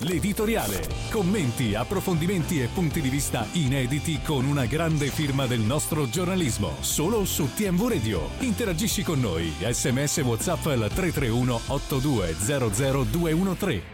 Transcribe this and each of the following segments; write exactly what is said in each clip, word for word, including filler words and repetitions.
l'editoriale. Commenti, approfondimenti e punti di vista inediti con una grande firma del nostro giornalismo. Solo su T M V Radio. Interagisci con noi. Sms WhatsApp al tre tre uno otto due zero zero due uno tre.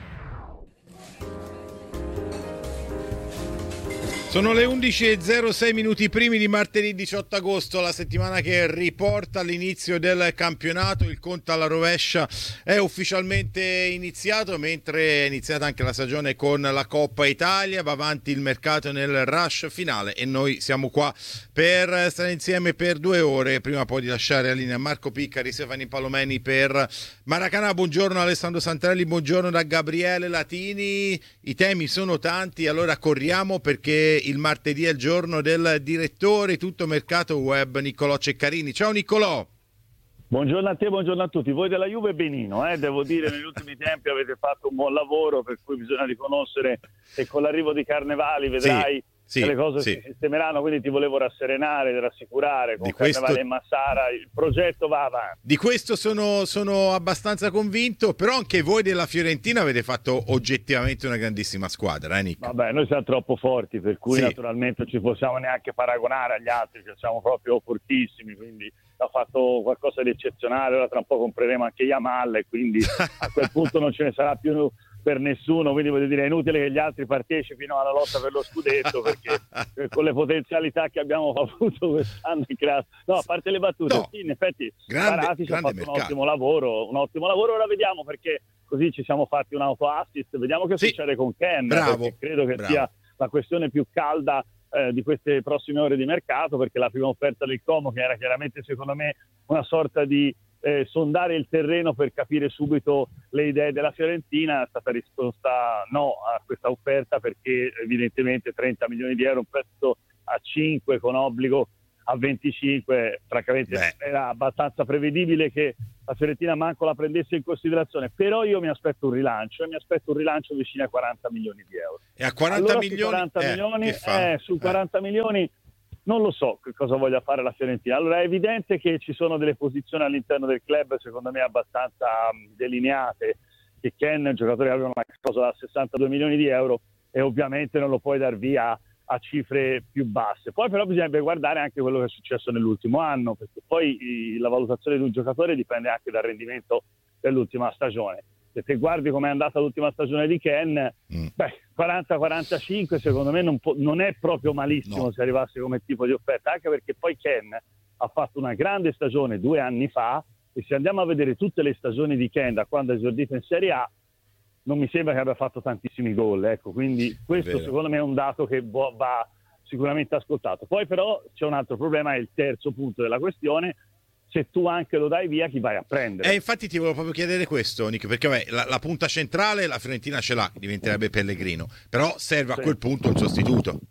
Sono le undici e zero sei minuti primi di martedì diciotto agosto, la settimana che riporta all'inizio del campionato. Il conto alla rovescia è ufficialmente iniziato, mentre è iniziata anche la stagione con la Coppa Italia. Va avanti il mercato nel rush finale e noi siamo qua per stare insieme per due ore. Prima poi di lasciare la linea a Marco Piccari, Stefani Palomeni per Maracanã. Buongiorno Alessandro Santarelli, buongiorno da Gabriele Latini. I temi sono tanti, allora corriamo perché il martedì è il giorno del direttore tutto mercato web Niccolò Ceccarini. Ciao Niccolò. Buongiorno a te, buongiorno a tutti. Voi della Juve benino, eh? Devo dire negli ultimi tempi avete fatto un buon lavoro, per cui bisogna riconoscere che con l'arrivo di Carnevali vedrai sì. Sì, che le cose sì. si sistemeranno, quindi ti volevo rasserenare, rassicurare, con di Carnevali questo... e Massara il progetto va avanti. Di questo sono, sono abbastanza convinto, però anche voi della Fiorentina avete fatto oggettivamente una grandissima squadra, eh Nick? Vabbè, noi siamo troppo forti, per cui sì. naturalmente non ci possiamo neanche paragonare agli altri, che siamo proprio fortissimi, quindi ha fatto qualcosa di eccezionale. Ora tra un po' compreremo anche Yamal e quindi a quel punto non ce ne sarà più per nessuno, quindi voglio dire è inutile che gli altri partecipino alla lotta per lo scudetto, perché con le potenzialità che abbiamo avuto quest'anno no, a parte le battute, no. sì, in effetti grande, Paratici ha fatto mercato. un ottimo lavoro un ottimo lavoro ora vediamo, perché così ci siamo fatti un auto assist, vediamo che sì. succede con Ken, bravo, perché credo che bravo. sia la questione più calda eh, di queste prossime ore di mercato, perché la prima offerta del Como, che era chiaramente secondo me una sorta di Eh, sondare il terreno per capire subito le idee della Fiorentina, è stata risposta no a questa offerta, perché evidentemente trenta milioni di euro, un prezzo a cinque con obbligo a venticinque, francamente Beh. era abbastanza prevedibile che la Fiorentina manco la prendesse in considerazione, però io mi aspetto un rilancio e mi aspetto un rilancio vicino a quaranta milioni di euro. E a quaranta allora, milioni, su quaranta eh, milioni che fa? Eh, su quaranta eh. milioni non lo so che cosa voglia fare la Fiorentina. Allora è evidente che ci sono delle posizioni all'interno del club secondo me abbastanza delineate, che Ken, il giocatore che aveva una cosa da sessantadue milioni di euro, e ovviamente non lo puoi dar via a cifre più basse. Poi però bisogna guardare anche quello che è successo nell'ultimo anno, perché poi la valutazione di un giocatore dipende anche dal rendimento dell'ultima stagione. Se te guardi com'è andata l'ultima stagione di Ken, mm. beh, quaranta quarantacinque secondo me non, po- non è proprio malissimo, no. Se arrivasse come tipo di offerta, anche perché poi Ken ha fatto una grande stagione due anni fa, e se andiamo a vedere tutte le stagioni di Ken da quando ha esordito in Serie A, non mi sembra che abbia fatto tantissimi gol, ecco, quindi questo secondo me è un dato che va sicuramente ascoltato. Poi però c'è un altro problema, è il terzo punto della questione: se tu anche lo dai via, chi vai a prendere? E eh, infatti ti volevo proprio chiedere questo, Nick, perché vabbè, la, la punta centrale la Fiorentina ce l'ha, diventerebbe Pellegrino, però serve a sì. quel punto un sostituto.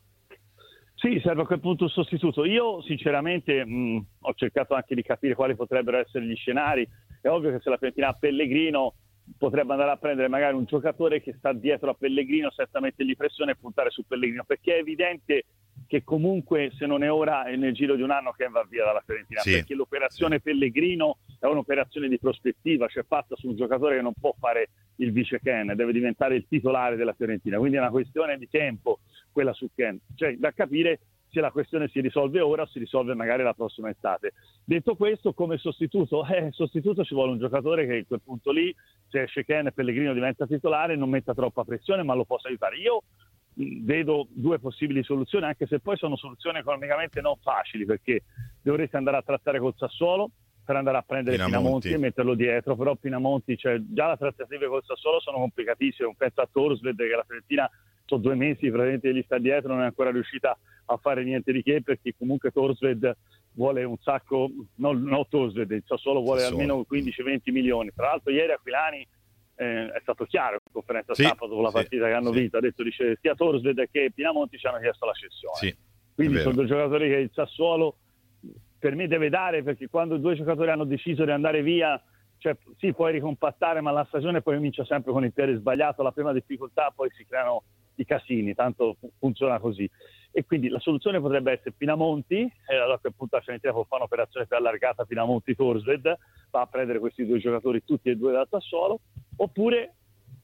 Sì, serve a quel punto un sostituto. Io sinceramente mh, ho cercato anche di capire quali potrebbero essere gli scenari. È ovvio che se la Fiorentina ha Pellegrino potrebbe andare a prendere magari un giocatore che sta dietro a Pellegrino senza mettergli pressione e puntare su Pellegrino, perché è evidente che comunque se non è ora è nel giro di un anno che va via dalla Fiorentina, sì, perché l'operazione sì. Pellegrino è un'operazione di prospettiva, cioè fatta su un giocatore che non può fare il vice Ken, deve diventare il titolare della Fiorentina, quindi è una questione di tempo quella su Ken, cioè da capire se la questione si risolve ora o si risolve magari la prossima estate. Detto questo, come sostituto, eh, sostituto ci vuole un giocatore che in quel punto lì, se esce Ken e Pellegrino diventa titolare, non metta troppa pressione ma lo possa aiutare. Io vedo due possibili soluzioni, anche se poi sono soluzioni economicamente non facili, perché dovreste andare a trattare col Sassuolo per andare a prendere Pinamonti, Pinamonti e metterlo dietro, però Pinamonti, cioè già le trattative col Sassuolo sono complicatissime, un pezzo a Torsved che la Fiorentina sono due mesi praticamente gli sta dietro, non è ancora riuscita a fare niente di che, perché comunque Torsved vuole un sacco, no, no Torsved, il Sassuolo vuole Sassuolo. almeno quindici venti milioni. Tra l'altro ieri Aquilani eh, è stato chiaro in conferenza sì, stampa dopo la partita sì, che hanno sì. vinto, ha detto, dice, sia Torsved che Pinamonti ci hanno chiesto la cessione. Sì, quindi sono due giocatori che il Sassuolo per me deve dare, perché quando due giocatori hanno deciso di andare via, cioè sì, puoi ricompattare, ma la stagione poi comincia sempre con il piede sbagliato, la prima difficoltà, poi si creano i casini, tanto funziona così. E quindi la soluzione potrebbe essere Pinamonti, e allora a quel punto la Fiorentina può fare un'operazione più allargata, Pinamonti-Torsved, va a prendere questi due giocatori tutti e due dal Sassuolo, oppure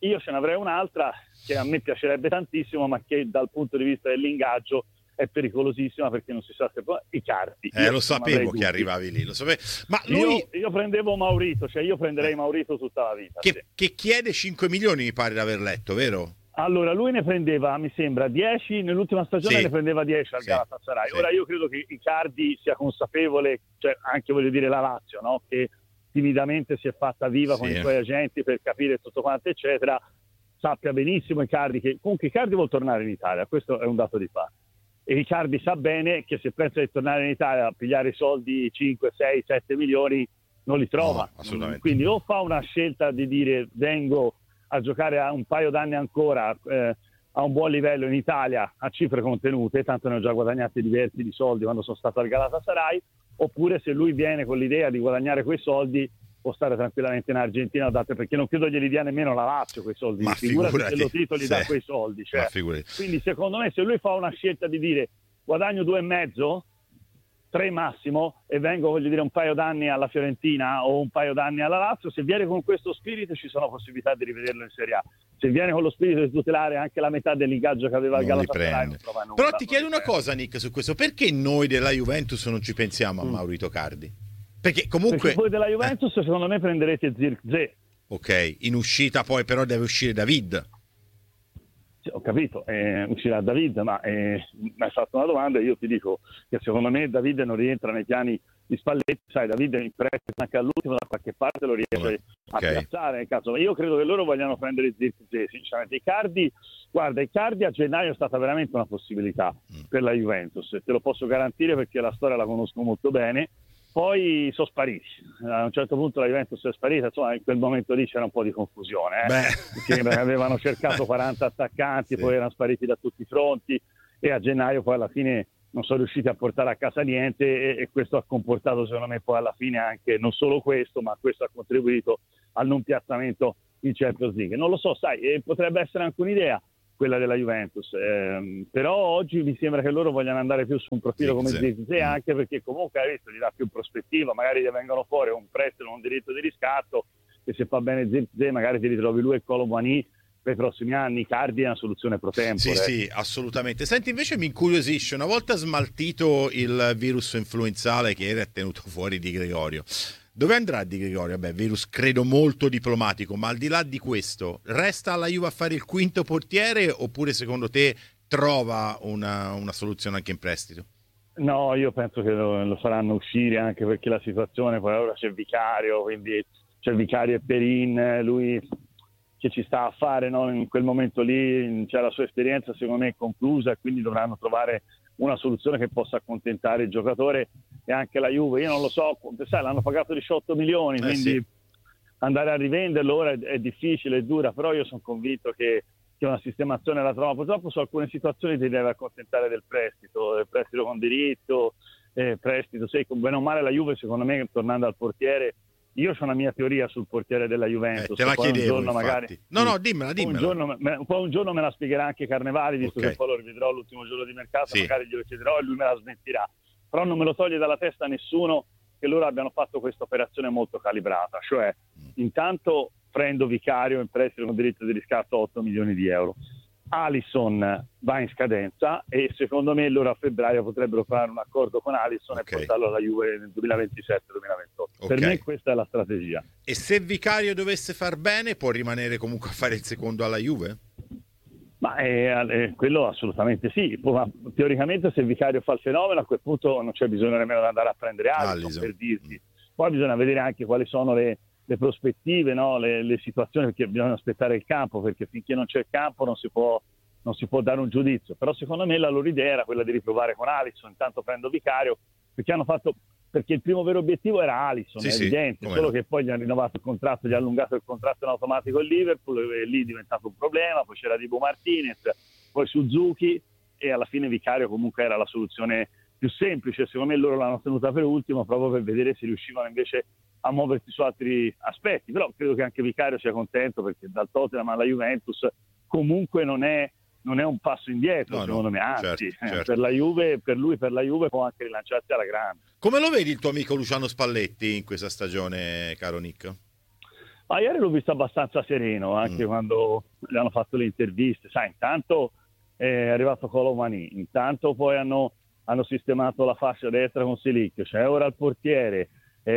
io ce ne avrei un'altra che a me piacerebbe tantissimo, ma che dal punto di vista dell'ingaggio è pericolosissima, perché non si sa se poi Icardi. Eh, lo sapevo che arrivavi lì, lo sapevo. Ma lui... io, io prendevo Maurito, cioè io prenderei eh. Maurito tutta la vita. Che, sì. che chiede cinque milioni, mi pare di aver letto, vero? Allora, lui ne prendeva, mi sembra, dieci, nell'ultima stagione sì. ne prendeva dieci al sì. Galatasaray. Sì. Ora io credo che Icardi sia consapevole, cioè anche voglio dire la Lazio, no? Che timidamente si è fatta viva sì. con i suoi agenti per capire tutto quanto, eccetera. Sappia benissimo Icardi che comunque Icardi vuol tornare in Italia, questo è un dato di fatto. E Icardi sa bene che se pensa di tornare in Italia a pigliare i soldi cinque, sei, sette milioni non li trova. No, quindi o fa una scelta di dire vengo a giocare a un paio d'anni ancora eh, a un buon livello in Italia a cifre contenute, tanto ne ho già guadagnati diversi di soldi quando sono stato al Galatasaray, oppure se lui viene con l'idea di guadagnare quei soldi può stare tranquillamente in Argentina, date, perché non credo glieli dia nemmeno la Lazio quei soldi, ma figurati figurati, se lo titoli sì. da quei soldi, cioè. Quindi secondo me se lui fa una scelta di dire guadagno due e mezzo, tre massimo, e vengo voglio dire un paio d'anni alla Fiorentina o un paio d'anni alla Lazio, se viene con questo spirito ci sono possibilità di rivederlo in Serie A. Se viene con lo spirito di tutelare anche la metà dell'ingaggio che aveva il Galatasaray non trova nulla. Però ti chiedo una cosa, Nick, su questo: perché noi della Juventus non ci pensiamo a Maurito Cardi? Perché comunque perché voi della Juventus eh. secondo me prenderete Zirkzee. Ok, in uscita poi però deve uscire David. Sì, ho capito, eh, uscirà David, ma eh, mi hai fatto una domanda e io ti dico che secondo me David non rientra nei piani di Spalletti. Sai, David in prestito anche all'ultimo, da qualche parte lo riesce okay. a piazzare nel caso. Io credo che loro vogliano prendere Zirkzee, sinceramente. Icardi, guarda, Icardi a gennaio è stata veramente una possibilità mm. per la Juventus, te lo posso garantire perché la storia la conosco molto bene. Poi sono spariti, a un certo punto la Juventus è sparita, insomma in quel momento lì c'era un po' di confusione, eh? Perché avevano cercato quaranta attaccanti, sì. poi erano spariti da tutti i fronti e a gennaio poi alla fine non sono riusciti a portare a casa niente e, e questo ha comportato secondo me poi alla fine anche, non solo questo, ma questo ha contribuito al non piazzamento in Champions League. Non lo so, sai, eh, potrebbe essere anche un'idea quella della Juventus, eh, però oggi mi sembra che loro vogliano andare più su un profilo come Zirkzee, anche perché comunque hai visto gli dà più prospettiva, magari gli vengono fuori un prestito, un diritto di riscatto, e se fa bene Zirkzee magari ti ritrovi lui e Kolo Muani per i prossimi anni. Cardi è una soluzione pro tempore. Sì, sì, assolutamente. Senti, invece mi incuriosisce, una volta smaltito il virus influenzale che era tenuto fuori Di Gregorio, dove andrà Di Gregorio? Beh, virus credo molto diplomatico, ma al di là di questo, resta alla Juve a fare il quinto portiere oppure secondo te trova una, una soluzione anche in prestito? No, io penso che lo, lo faranno uscire, anche perché la situazione, poi ora c'è Vicario, quindi c'è Vicario e Perin, lui che ci sta a fare, no? In quel momento lì c'è la sua esperienza secondo me conclusa e quindi dovranno trovare una soluzione che possa accontentare il giocatore e anche la Juve. Io non lo so, sai, l'hanno pagato diciotto milioni, eh, quindi sì. andare a rivenderlo ora è, è difficile, è dura, però io sono convinto che, che una sistemazione la trova. Purtroppo su alcune situazioni ti deve accontentare del prestito, del prestito con diritto, eh, prestito, sai, con bene o male la Juve secondo me, tornando al portiere, io ho una mia teoria sul portiere della Juventus. Eh, te la poi chiedevo, un giorno magari, no, no, dimmela, dimmela. Un giorno, me, poi un giorno me la spiegherà anche Carnevali, visto okay. che poi lo rivedrò l'ultimo giorno di mercato, sì. magari glielo chiederò e lui me la smentirà. Però non me lo toglie dalla testa nessuno che loro abbiano fatto questa operazione molto calibrata. Cioè, mm. intanto prendo Vicario in prestito con diritto di riscatto a otto milioni di euro. Alisson va in scadenza e secondo me loro a febbraio potrebbero fare un accordo con Alisson okay. e portarlo alla Juve nel duemilaventisette duemilaventotto. Okay. Per me questa è la strategia. E se Vicario dovesse far bene può rimanere comunque a fare il secondo alla Juve? Ma eh, eh, quello assolutamente sì. Ma teoricamente se Vicario fa il fenomeno a quel punto non c'è bisogno nemmeno di andare a prendere Alisson, Alisson. per dirti. Poi bisogna vedere anche quali sono le le prospettive, no? le, le situazioni, perché bisogna aspettare il campo, perché finché non c'è il campo non si può, non si può dare un giudizio. Però secondo me la loro idea era quella di riprovare con Alisson, intanto prendo Vicario, perché hanno fatto, perché il primo vero obiettivo era Alisson, sì, è evidente, sì, solo no. che poi gli hanno rinnovato il contratto, gli ha allungato il contratto in automatico il Liverpool, e lì è diventato un problema, poi c'era Dibu Martinez, poi Suzuki, e alla fine Vicario comunque era la soluzione più semplice. Secondo me loro l'hanno tenuta per ultimo proprio per vedere se riuscivano invece a muoversi su altri aspetti, però credo che anche Vicario sia contento, perché dal Tottenham alla Juventus comunque non è, non è un passo indietro, no, secondo no, me, anzi certo, certo. per la Juve, per lui, per la Juve può anche rilanciarsi alla grande. Come lo vedi il tuo amico Luciano Spalletti in questa stagione, caro Nick? Ma ieri l'ho visto abbastanza sereno, anche mm. quando gli hanno fatto le interviste. Sai, intanto è arrivato Colomani, intanto poi hanno, hanno sistemato la fascia destra con Silic, c'è ora il portiere.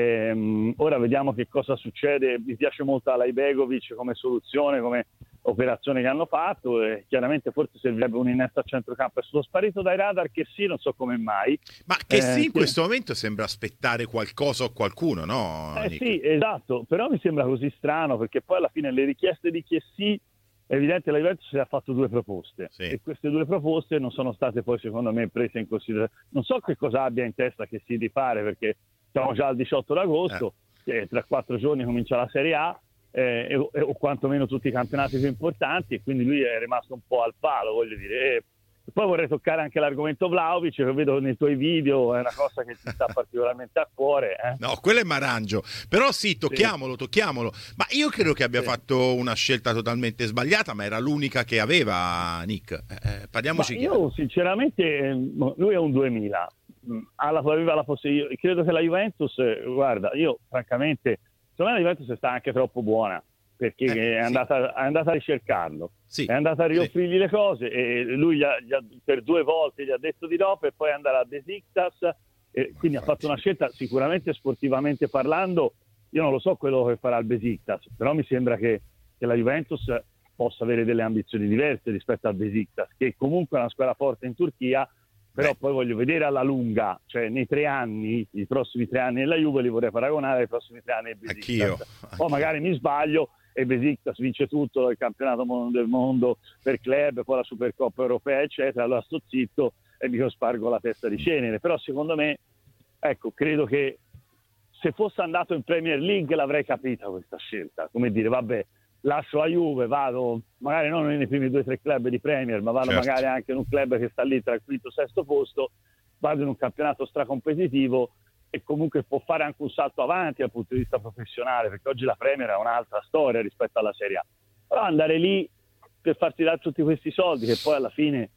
Ehm, ora vediamo che cosa succede. Mi piace molto Alajbegovic come soluzione, come operazione che hanno fatto, e chiaramente forse servirebbe un innesto a centrocampo. È stato sparito dai radar che sì, non so come mai. Ma che eh, sì, in che... questo momento sembra aspettare qualcosa o qualcuno, no? Eh Nick? sì, esatto, però mi sembra così strano, perché poi alla fine le richieste di che sì, è evidente la Juventus ha fatto due proposte, sì. E queste due proposte non sono state poi secondo me prese in considerazione. Non so che cosa abbia in testa che si di fare, perché siamo già al diciotto d'agosto, eh. e tra quattro giorni comincia la Serie A, eh, e, e, o quantomeno tutti i campionati più importanti, e quindi lui è rimasto un po' al palo, voglio dire. E, e poi vorrei toccare anche l'argomento Vlahovic, che vedo nei tuoi video, è una cosa che ti sta particolarmente a cuore. Eh? No, quello è Marangio, però sì, tocchiamolo, sì. tocchiamolo. Ma io credo che abbia sì. fatto una scelta totalmente sbagliata, ma era l'unica che aveva, Nick. Eh, parliamoci ma chiaro. Io sinceramente, lui è un duemila. Alla, aveva la possibilità. Credo che la Juventus, guarda, io francamente secondo me la Juventus è stata anche troppo buona, perché eh, è, andata, sì. è andata a ricercarlo, sì. è andata a rioffrirgli sì. le cose, e lui gli ha, gli ha, per due volte gli ha detto di no, per poi andare a Besiktas, e quindi ha fatto una scelta sicuramente sportivamente parlando. Io non lo so quello che farà il Besiktas, però mi sembra che, che la Juventus possa avere delle ambizioni diverse rispetto al Besiktas, che comunque è una squadra forte in Turchia. Però Beh. poi voglio vedere alla lunga, cioè nei tre anni, i prossimi tre anni della Juve li vorrei paragonare ai prossimi tre anni del Besiktas. Anch'io. Poi Anch'io. magari mi sbaglio e Besiktas vince tutto, il campionato del mondo per club, poi la Supercoppa europea, eccetera, allora sto zitto e mi spargo la testa di cenere. Però secondo me, ecco, credo che se fosse andato in Premier League l'avrei capita questa scelta, come dire, vabbè, lascio la Juve, vado magari non nei primi due o tre club di Premier, ma vado certo. magari anche in un club che sta lì tra il quinto e sesto posto, vado in un campionato stracompetitivo e comunque può fare anche un salto avanti dal punto di vista professionale, perché oggi la Premier è un'altra storia rispetto alla Serie A. Però andare lì per farti dare tutti questi soldi, che poi alla fine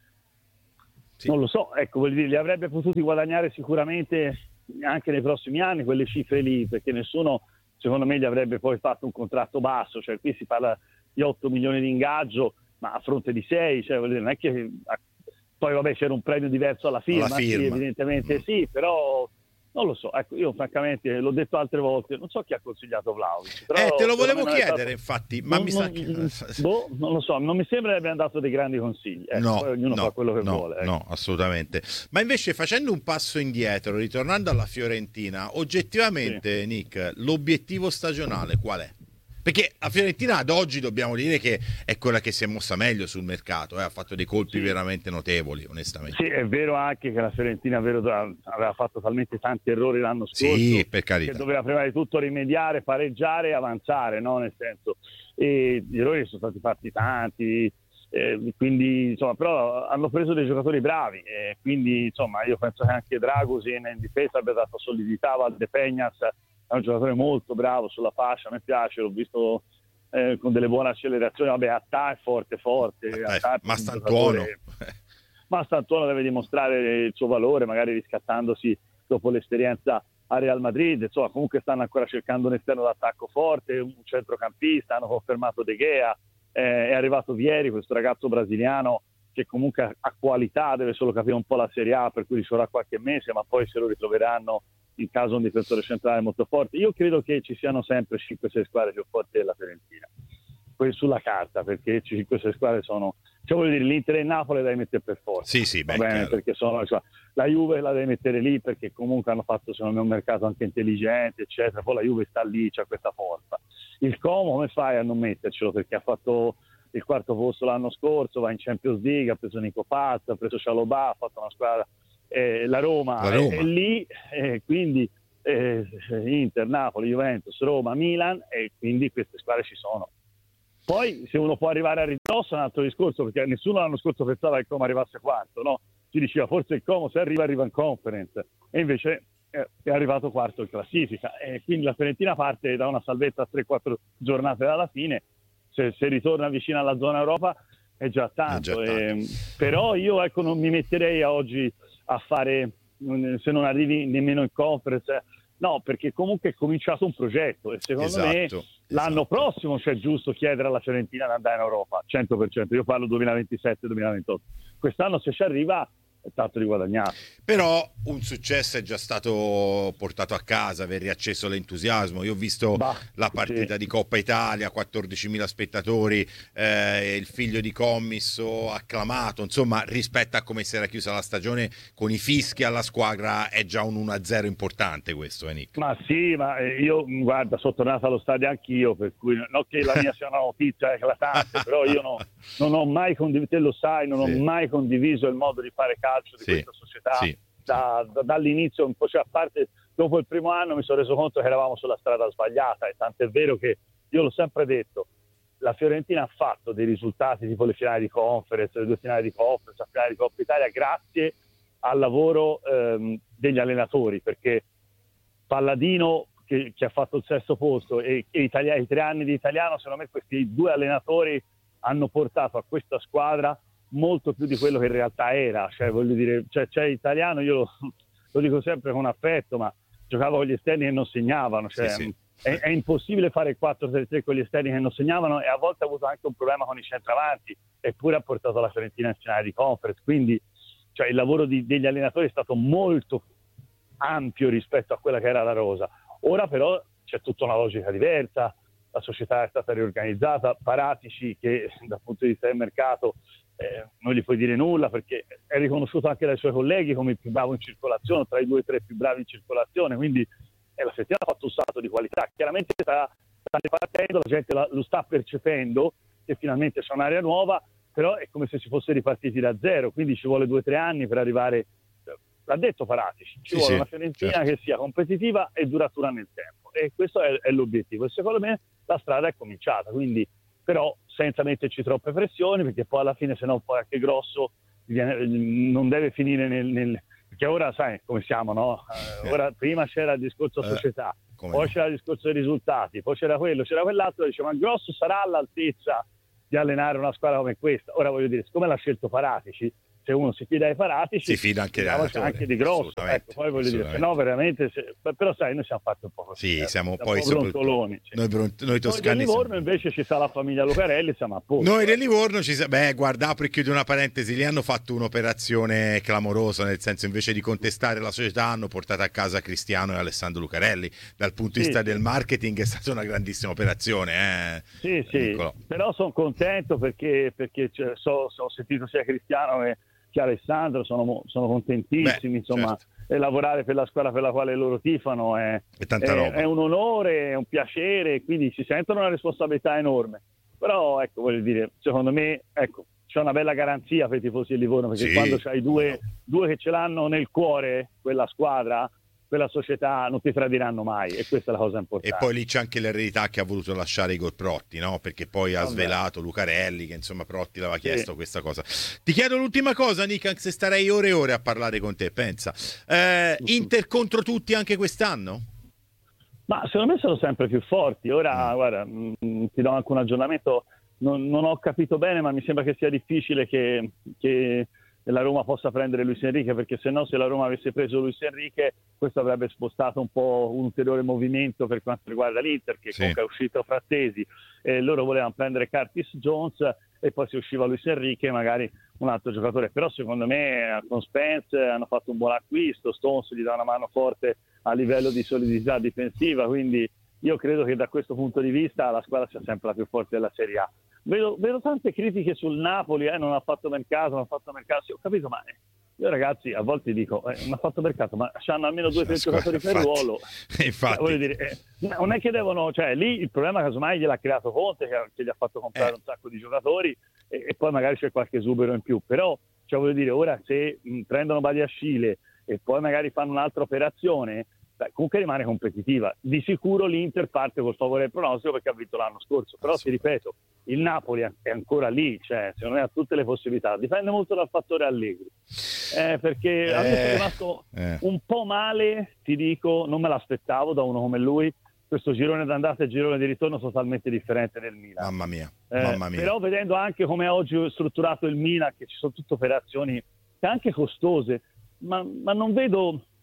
sì. non lo so, ecco, voglio dire, li avrebbe potuti guadagnare sicuramente anche nei prossimi anni quelle cifre lì, perché nessuno secondo me gli avrebbe poi fatto un contratto basso, cioè qui si parla di otto milioni di ingaggio, ma a fronte di sei, cioè non è che poi vabbè c'era un premio diverso alla firma, alla firma. Sì, evidentemente mm. sì, però non lo so, ecco, io francamente l'ho detto altre volte, non so chi ha consigliato Vlahovic. Però eh, te lo volevo chiedere, stato... infatti, ma non, mi non, sa che... boh, non lo so, non mi sembra che abbia dato dei grandi consigli, ecco, no, poi ognuno no, fa quello che no, vuole. Ecco. No, assolutamente. Ma invece facendo un passo indietro, ritornando alla Fiorentina, oggettivamente, sì. Nick, l'obiettivo stagionale qual è? Perché la Fiorentina ad oggi dobbiamo dire che è quella che si è mossa meglio sul mercato, eh? ha fatto dei colpi sì. veramente notevoli, onestamente. Sì, è vero anche che la Fiorentina vero, aveva fatto talmente tanti errori l'anno scorso sì, per carità. che doveva prima di tutto rimediare, pareggiare e avanzare, no? Nel senso, e gli errori sono stati fatti tanti, eh, quindi insomma, però hanno preso dei giocatori bravi, e quindi insomma io penso che anche Dragusin in difesa abbia dato solidità, Valdepeñas è un giocatore molto bravo sulla fascia, a me piace, l'ho visto eh, con delle buone accelerazioni, vabbè, Attà è forte forte, Attà è Mastantuono Mastantuono deve dimostrare il suo valore, magari riscattandosi dopo l'esperienza a Real Madrid, insomma comunque stanno ancora cercando un esterno d'attacco forte, un centrocampista, hanno confermato De Gea, eh, è arrivato Vieri, questo ragazzo brasiliano che comunque ha qualità, deve solo capire un po' la Serie A, per cui ci vorrà qualche mese, ma poi se lo ritroveranno in caso un difensore centrale molto forte. Io credo che ci siano sempre cinque sei squadre più forti della Fiorentina, poi sulla carta, perché cinque sei squadre sono, cioè voglio dire, l'Inter e il Napoli la devi mettere per forza, sì sì, beh, bene, perché sono, cioè, la Juve la devi mettere lì perché comunque hanno fatto secondo me un mercato anche intelligente eccetera, poi la Juve sta lì, c'ha questa forza. Il Como come fai a non mettercelo, perché ha fatto il quarto posto l'anno scorso, va in Champions League, ha preso Nico Paz, ha preso Cialobà, ha fatto una squadra. Eh, la Roma, la Roma. È, è lì, eh, quindi eh, Inter, Napoli, Juventus, Roma, Milan, e quindi queste squadre ci sono. Poi se uno può arrivare a ridosso è un altro discorso, perché nessuno l'anno scorso pensava che il Como arrivasse quarto, no? Si diceva forse il Como se arriva arriva in Conference, e invece eh, è arrivato quarto in classifica, e quindi la Fiorentina parte da una salvezza a tre quattro giornate dalla fine, se, se ritorna vicino alla zona Europa è già tanto, è già tanto. E, però io ecco non mi metterei a oggi a fare, se non arrivi nemmeno in Conference, No, perché comunque è cominciato un progetto e secondo esatto, me esatto. l'anno prossimo c'è giusto chiedere alla Fiorentina di andare in Europa, cento per cento. Io parlo duemilaventisette duemilaventotto. Quest'anno se ci arriva è tanto di guadagnato. Però un successo è già stato portato a casa, aver riacceso l'entusiasmo. Io ho visto bah, la partita sì. di Coppa Italia, quattordicimila spettatori, eh, il figlio di Commisso acclamato, insomma rispetto a come si era chiusa la stagione con i fischi alla squadra è già un uno a zero importante questo, eh Nick? Ma sì, ma io guarda, sono tornato allo stadio anch'io, per cui non che la mia sia una notizia eclatante, però io no, non ho mai condiviso, te lo sai, non sì. ho mai condiviso il modo di fare calcio di sì. questa società. Sì. Da, da, dall'inizio, un po', cioè, a parte dopo il primo anno mi sono reso conto che eravamo sulla strada sbagliata, e tant'è vero che io l'ho sempre detto, la Fiorentina ha fatto dei risultati tipo le finali di conference, le due finali di conference, la finale di Coppa Italia grazie al lavoro ehm, degli allenatori, perché Palladino che, che ha fatto il sesto posto e, e Italia, i tre anni di italiano, secondo me questi due allenatori hanno portato a questa squadra molto più di quello che in realtà era, cioè voglio dire, cioè, cioè italiano, io lo, lo dico sempre con affetto, ma giocava con gli esterni che non segnavano, cioè, sì, sì. È, è impossibile fare il quattro tre tre con gli esterni che non segnavano, e a volte ha avuto anche un problema con i centravanti, eppure ha portato la Fiorentina in finale di conference, quindi cioè, il lavoro di, degli allenatori è stato molto ampio rispetto a quella che era la rosa. Ora però c'è tutta una logica diversa, la società è stata riorganizzata, Paratici che dal punto di vista del mercato Eh, non gli puoi dire nulla perché è riconosciuto anche dai suoi colleghi come il più bravo in circolazione, tra i due o tre più bravi in circolazione, quindi eh, la Fiorentina ha fatto un salto di qualità, chiaramente sta, sta ripartendo, la gente la, lo sta percependo che finalmente c'è un'area nuova, però è come se si fosse ripartiti da zero, quindi ci vuole due o tre anni per arrivare, l'ha detto Paratici, ci sì, vuole sì, una Fiorentina certo. che sia competitiva e duratura nel tempo, e questo è, è l'obiettivo, e secondo me la strada è cominciata, quindi però senza metterci troppe pressioni, perché poi alla fine se no poi anche Grosso viene, non deve finire nel, nel perché ora sai come siamo, no? Eh, ora prima c'era il discorso società, eh, poi no? C'era il discorso dei risultati, poi c'era quello, c'era quell'altro, dice ma Grosso sarà all'altezza di allenare una squadra come questa? Ora voglio dire, siccome l'ha scelto Paratici, se uno si fida ai Paratici si fida anche, anche di Grosso, ecco, poi voglio dire, se no veramente se, però sai, noi siamo fatti un po' così, sì, eh, siamo siamo poi brontoloni, sì. noi, bront- noi toscani noi del Livorno siamo... invece ci sta la famiglia Lucarelli, siamo a posto. Noi del Livorno ci sa- beh guarda, apro e chiudo una parentesi, lì hanno fatto un'operazione clamorosa, nel senso invece di contestare la società hanno portato a casa Cristiano e Alessandro Lucarelli, dal punto di Sì, vista sì. del marketing è stata una grandissima operazione, eh? Sì, sì, Niccolò. però sono contento perché, perché cioè, so, so, ho sentito sia Cristiano che, che Alessandro, sono, sono contentissimi, Beh, insomma, certo. e lavorare per la squadra per la quale loro tifano è, E tanta è, roba. è un onore, è un piacere, quindi si sentono una responsabilità enorme. Però, ecco, voglio dire, secondo me, ecco, c'è una bella garanzia per i tifosi di Livorno, perché Sì, quando c'hai due, no. due che ce l'hanno nel cuore, quella squadra, quella società, non ti tradiranno mai, e questa è la cosa E importante. poi lì c'è anche l'eredità che ha voluto lasciare Igor Protti, no? Perché poi ha Vabbè. svelato Lucarelli, che insomma Protti l'aveva Sì. chiesto questa cosa. Ti chiedo l'ultima cosa, Nick, anche se starei ore e ore a parlare con te, pensa. Eh, Inter contro tutti anche quest'anno? Ma secondo me sono sempre più forti. Ora, Mm. guarda, mh, ti do anche un aggiornamento. Non, non ho capito bene, ma mi sembra che sia difficile che, che la Roma possa prendere Luis Enrique, perché se no, se la Roma avesse preso Luis Enrique, questo avrebbe spostato un po' un ulteriore movimento per quanto riguarda l'Inter, che Sì. comunque è uscito Frattesi, e loro volevano prendere Curtis Jones e poi se usciva Luis Enrique magari un altro giocatore. Però secondo me con Spence hanno fatto un buon acquisto, Stones gli dà una mano forte a livello di solidità difensiva, quindi io credo che da questo punto di vista la squadra sia sempre la più forte della Serie A. Vedo, vedo tante critiche sul Napoli, eh, non ha fatto mercato, non ha fatto mercato, sì, ho capito, ma eh, io ragazzi a volte dico, eh, non ha fatto mercato, ma c'hanno almeno due o tre giocatori per infatti, ruolo. infatti. Eh, voglio dire, eh, non è che devono, cioè lì il problema casomai gliel'ha creato Conte, che, che gli ha fatto comprare Eh. un sacco di giocatori e, e poi magari c'è qualche esubero in più, però cioè, voglio dire, ora se mh, prendono Badiashile e poi magari fanno un'altra operazione, beh, comunque rimane competitiva. Di sicuro l'Inter parte col favore del pronostico perché ha vinto l'anno scorso, però ti ripeto, il Napoli è ancora lì, cioè secondo me ha tutte le possibilità, dipende molto dal fattore Allegri, eh, perché Eh, a me è rimasto eh. un po' male, ti dico, non me l'aspettavo da uno come lui, questo girone d'andata e girone di ritorno totalmente differente del Milan. Mamma mia, Eh, mamma mia. Però vedendo anche come oggi è strutturato il Milan, che ci sono tutte operazioni anche costose, ma, ma non vedo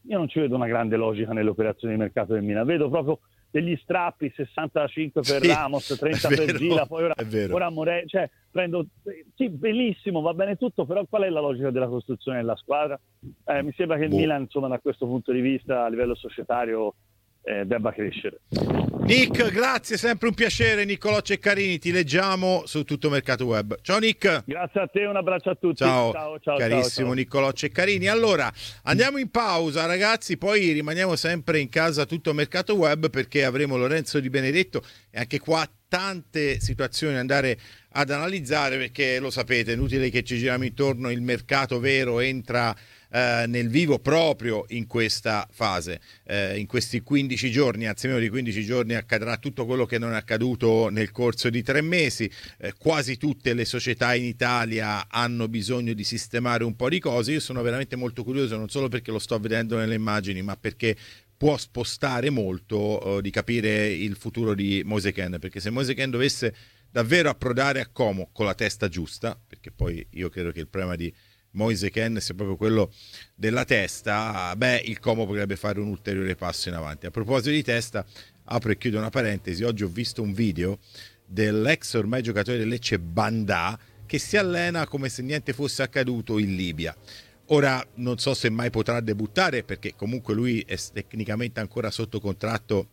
io non ci vedo una grande logica nelle operazioni di mercato del Milan, vedo proprio degli strappi, sessantacinque per sì, Ramos, trenta vero, per Gila, poi ora, è vero. ora More, cioè prendo, sì, bellissimo, va bene tutto, però qual è la logica della costruzione della squadra? Eh, mi sembra che il boh. Milan, insomma, da questo punto di vista, a livello societario, eh, debba crescere. Nick, grazie, sempre un piacere. Niccolò Ceccarini, ti leggiamo su Tutto Mercato Web. Ciao Nick. Grazie a te, un abbraccio a tutti. Ciao, ciao, ciao carissimo ciao, ciao. Niccolò Ceccarini. Allora, andiamo in pausa ragazzi, poi rimaniamo sempre in casa Tutto Mercato Web perché avremo Lorenzo Di Benedetto e anche qua tante situazioni da andare ad analizzare, perché lo sapete, è inutile che ci giriamo intorno, il mercato vero entra eh, nel vivo proprio in questa fase. Eh, in questi quindici giorni, anzi meno di quindici giorni, accadrà tutto quello che non è accaduto nel corso di tre mesi. Eh, quasi tutte le società in Italia hanno bisogno di sistemare un po' di cose. Io sono veramente molto curioso, non solo perché lo sto vedendo nelle immagini, ma perché può spostare molto uh, di capire il futuro di Moise Kean, perché se Moise Kean dovesse davvero approdare a Como con la testa giusta, perché poi io credo che il problema di Moise Kean sia proprio quello della testa, beh, il Como potrebbe fare un ulteriore passo in avanti. A proposito di testa, apro e chiudo una parentesi, oggi ho visto un video dell'ex ormai giocatore del Lecce Bandà che si allena come se niente fosse accaduto in Libia. Ora non so se mai potrà debuttare, perché comunque lui è tecnicamente ancora sotto contratto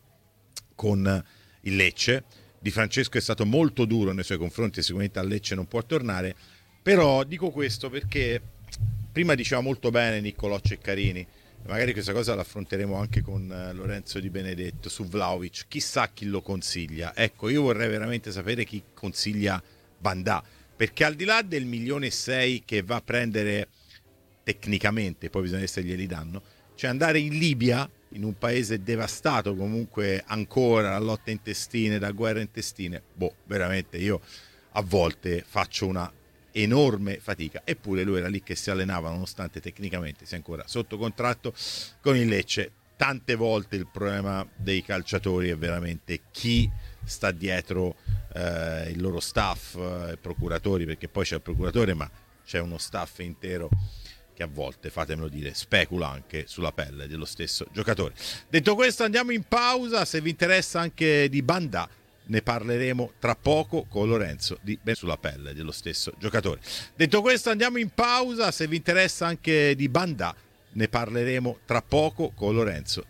con il Lecce. Di Francesco è stato molto duro nei suoi confronti, sicuramente al Lecce non può tornare, però dico questo perché prima diceva molto bene Niccolò Ceccarini, magari questa cosa l'affronteremo anche con Lorenzo Di Benedetto su Vlahovic, chissà chi lo consiglia. Ecco, io vorrei veramente sapere chi consiglia Bandà, perché al di là del milione e sei che va a prendere tecnicamente, poi bisogna vedere se glieli danno, cioè andare in Libia, in un paese devastato comunque ancora da lotta intestine, da guerre intestine, boh, veramente io a volte faccio una enorme fatica. Eppure lui era lì che si allenava nonostante tecnicamente sia ancora sotto contratto con il Lecce. Tante volte il problema dei calciatori è veramente chi sta dietro eh, il loro staff, eh, procuratori, perché poi c'è il procuratore ma c'è uno staff intero che a volte, fatemelo dire, specula anche sulla pelle dello stesso giocatore. Detto questo, andiamo in pausa. Se vi interessa anche di Bandà, ne parleremo tra poco con Lorenzo di sulla pelle dello stesso giocatore. Detto questo, andiamo in pausa. Se vi interessa anche di Bandà, ne parleremo tra poco con Lorenzo